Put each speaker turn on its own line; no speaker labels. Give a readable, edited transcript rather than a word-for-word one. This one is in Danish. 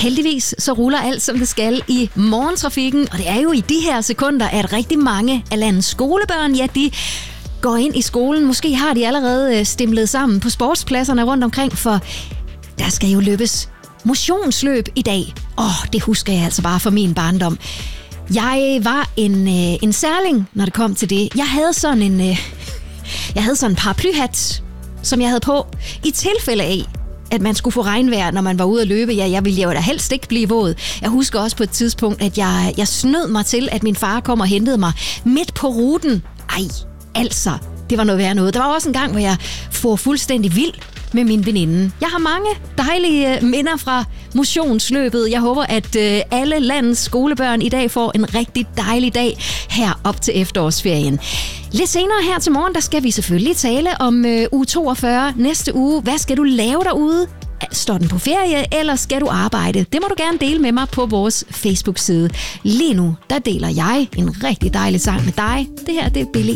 heldigvis så ruller alt, som det skal i morgentrafikken, og det er jo i de her sekunder, at rigtig mange af landets skolebørn, ja, de går ind i skolen. Måske har de allerede stimlet sammen på sportspladserne rundt omkring, for der skal jo løbes motionsløb i dag. Det husker jeg altså bare fra min barndom. Jeg var en særling, når det kom til det. Jeg havde sådan en paraplyhat, som jeg havde på, i tilfælde af, at man skulle få regnvejr, når man var ude at løbe. Ja, jeg ville jo da helst ikke blive våd. Jeg husker også på et tidspunkt, at jeg snød mig til, at min far kom og hentede mig midt på ruten. Altså, det var noget værd noget. Der var også en gang, hvor jeg får fuldstændig vild med min veninde. Jeg har mange dejlige minder fra motionsløbet. Jeg håber, at alle landets skolebørn i dag får en rigtig dejlig dag her op til efterårsferien. Lidt senere her til morgen, der skal vi selvfølgelig tale om uge 42 næste uge. Hvad skal du lave derude? Står den på ferie, eller skal du arbejde? Det må du gerne dele med mig på vores Facebook-side. Lige nu, der deler jeg en rigtig dejlig sang med dig. Det her, det er Billie